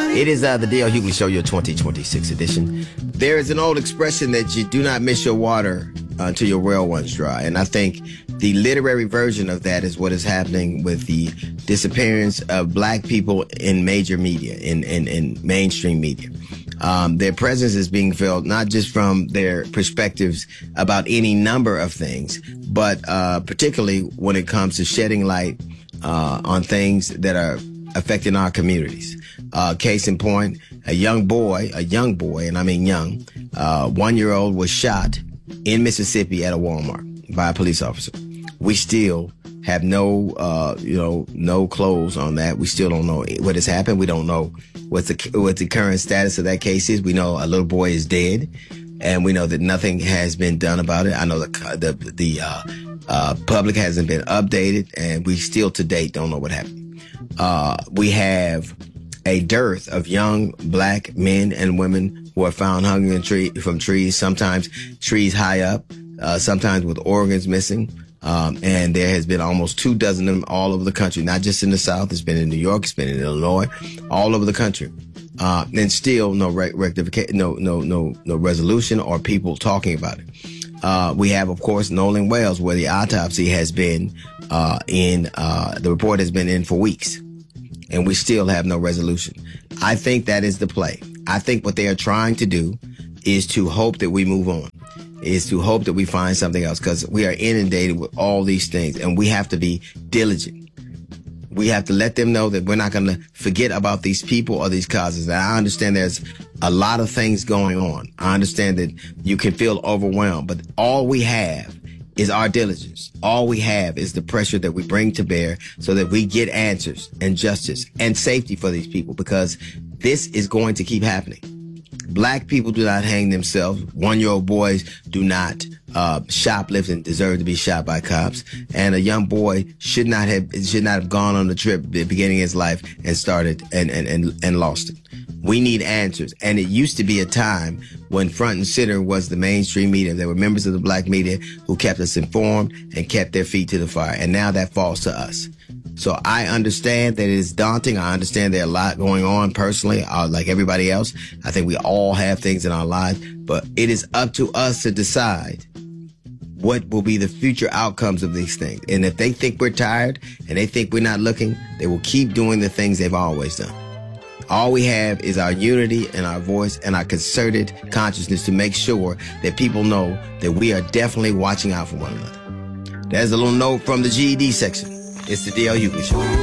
It is the D.L. Hughley Show, your 2026 edition. There is an old expression that you do not miss your water until your well runs dry. And I think the literary version of that is what is happening with the disappearance of black people in major media, in mainstream media. Their presence is being felt not just from their perspectives about any number of things, but particularly when it comes to shedding light on things that are affecting our communities. Case in point, a young boy, and I mean young, 1-year-old was shot in Mississippi at a Walmart by a police officer. We still have no close on that. We still don't know what has happened. We don't know what the current status of that case is. We know a little boy is dead, and we know that nothing has been done about it. I know the public hasn't been updated, and we still to date don't know what happened. We have a dearth of young black men and women who are found hanging from trees, sometimes trees high up, sometimes with organs missing. And there has been almost 24 of them all over the country, not just in the South. It's been in New York, it's been in Illinois, all over the country. And still no rectification, no resolution or people talking about it. We have, of course, Nolan Wells, where the autopsy has been the report has been in for weeks, and we still have no resolution. I think that is the play. I think what they are trying to do is to hope that we move on, is to hope that we find something else, because we are inundated with all these things, and we have to be diligent. We have to let them know that we're not going to forget about these people or these causes. And I understand there's a lot of things going on. I understand that you can feel overwhelmed, but all we have is our diligence. All we have is the pressure that we bring to bear so that we get answers and justice and safety for these people, because this is going to keep happening. Black people do not hang themselves. 1-year-old boys do not shoplift and deserve to be shot by cops. And a young boy should not have gone on the trip at the beginning of his life and started and lost it. We need answers. And it used to be a time when front and center was the mainstream media. There were members of the black media who kept us informed and kept their feet to the fire. And now that falls to us. So I understand that it is daunting. I understand there are a lot going on personally, like everybody else. I think we all have things in our lives, but it is up to us to decide what will be the future outcomes of these things. And if they think we're tired and they think we're not looking, they will keep doing the things they've always done. All we have is our unity and our voice and our concerted consciousness to make sure that people know that we are definitely watching out for one another. There's a little note from the GED section. It's the D.L. Hughley Show.